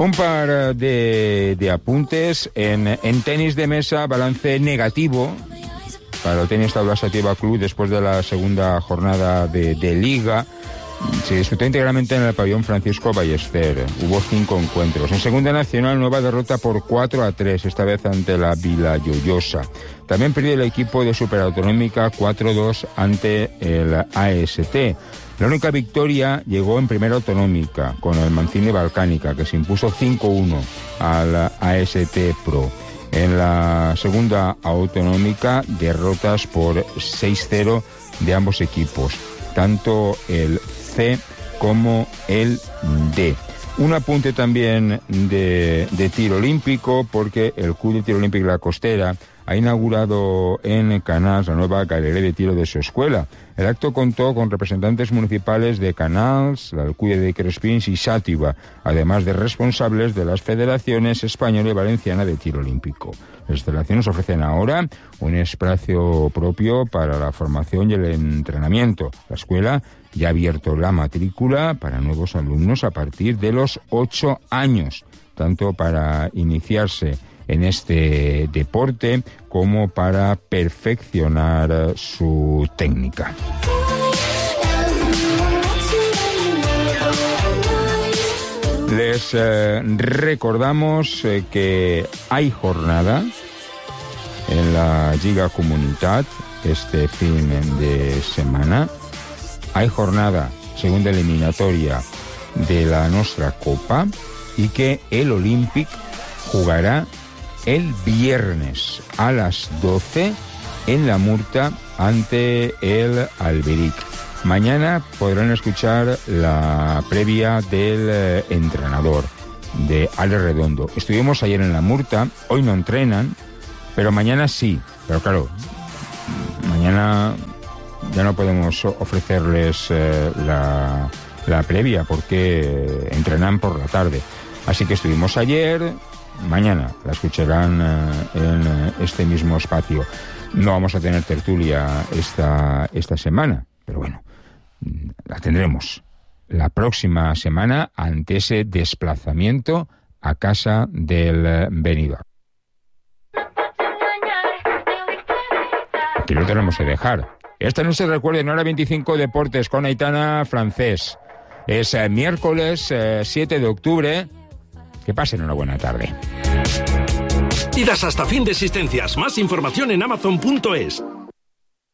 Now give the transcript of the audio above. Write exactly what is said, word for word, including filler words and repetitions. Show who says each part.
Speaker 1: Un par de, de apuntes. En, en tenis de mesa, balance negativo para el Tenis Taula Sativa Club después de la segunda jornada de, de Liga. Se disputó íntegramente en el pabellón Francisco Ballester. Hubo cinco encuentros. En Segunda Nacional, nueva derrota por cuatro a tres, esta vez ante la Villajoyosa. También perdió el equipo de Superautonómica cuatro dos ante el A S T. La única victoria llegó en Primera Autonómica, con el Mancini Balcánica, que se impuso cinco uno al A S T Pro. En la Segunda Autonómica, derrotas por seis cero de ambos equipos, tanto el C como el D. Un apunte también de, de tiro olímpico, porque el Club de Tiro Olímpico La Costera ha inaugurado en Canals la nueva galería de tiro de su escuela. El acto contó con representantes municipales de Canals, la Alcudia de Crespins y Xàtiva, además de responsables de las federaciones española y valenciana de tiro olímpico. Las instalaciones ofrecen ahora un espacio propio para la formación y el entrenamiento. La escuela ya ha abierto la matrícula para nuevos alumnos a partir de los ocho años, tanto para iniciarse en este deporte como para perfeccionar su técnica. Les eh, recordamos eh, que hay jornada en la Lliga Comunitat este fin de semana. Hay jornada, segunda eliminatoria de la nostra Copa, y que el Olímpic jugará el viernes a las doce en la Murta ante el Alberic. Mañana podrán escuchar la previa del eh, entrenador, de Ale Redondo. Estuvimos ayer en la Murta, hoy no entrenan, pero mañana sí. Pero claro, mañana ya no podemos ofrecerles eh, la, la previa porque entrenan por la tarde. Así que estuvimos ayer, mañana la escucharán eh, en este mismo espacio. No vamos a tener tertulia esta, esta semana, pero bueno, la tendremos la próxima semana ante ese desplazamiento a casa del Benidorm. Aquí lo tenemos que dejar. Esta noche, recuerden, hora veinticinco, Deportes con Aitana Francés. Es eh, miércoles eh, siete de octubre. Que pasen una buena tarde.
Speaker 2: Y das hasta fin de existencias. Más información en amazon punto es.